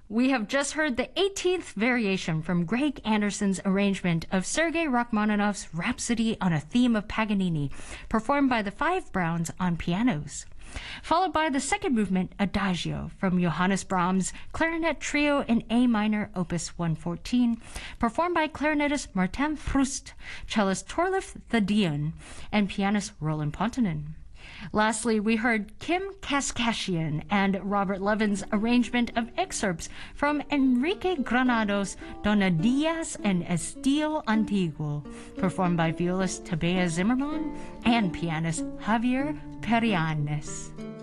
We have just heard the 18th variation from Greg Anderson's arrangement of Sergei Rachmaninoff's Rhapsody on a Theme of Paganini, performed by the Five Browns on pianos. Followed by the second movement, Adagio, from Johannes Brahms' Clarinet Trio in A minor, opus 114, performed by clarinetist Martin Frust, cellist Torleif Thedéen, and pianist Roland Pontonen. Lastly, we heard Kim Kaskashian and Robert Levin's arrangement of excerpts from Enrique Granados' Donadillas and Estilo Antiguo, performed by violist Tabea Zimmermann and pianist Javier Perianes.